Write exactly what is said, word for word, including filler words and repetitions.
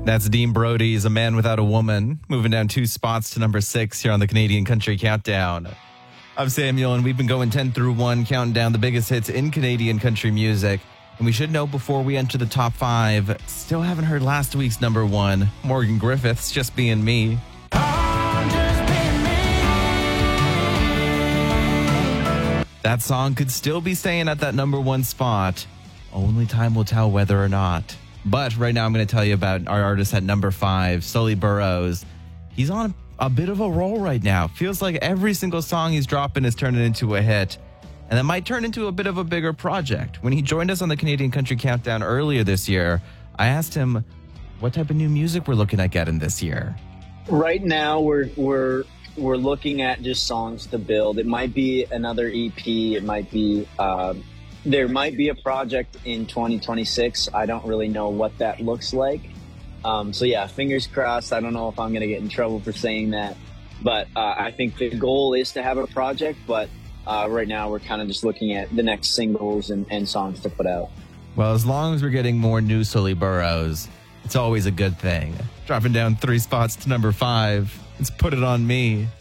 That's Dean Brody's A Man Without a Woman, moving down two spots to number six here on the Canadian Country Countdown. I'm Samuel, and we've been going ten through one, counting down the biggest hits in Canadian country music. And we should know before we enter the top five, still haven't heard last week's number one, Morgan Griffith's Just Being Me. That song could still be staying at that number one spot. Only time will tell whether or not. But right now I'm going to tell you about our artist at number five, Sully Burrows. He's on a bit of a roll right now. Feels like every single song he's dropping is turning into a hit. And that might turn into a bit of a bigger project. When he joined us on the Canadian Country Countdown earlier this year, I asked him what type of new music we're looking at getting this year. Right now, we're we're we're looking at just songs to build. It might be another E P. It might be uh, there might be a project in twenty twenty-six. I don't really know what that looks like. Um, so yeah, fingers crossed. I don't know if I'm going to get in trouble for saying that, but uh, I think the goal is to have a project. But uh, right now, we're kind of just looking at the next singles and, and songs to put out. Well, as long as we're getting more new Sully Burrows, it's always a good thing. Dropping down three spots to number five. It's Put It On Me.